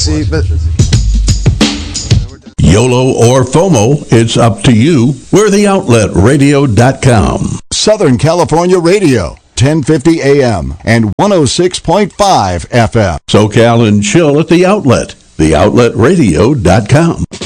See, but YOLO or FOMO, it's up to you. We're theoutletradio.com. Southern California Radio, 1050 AM and 106.5 FM. SoCal and chill at The Outlet, theoutletradio.com.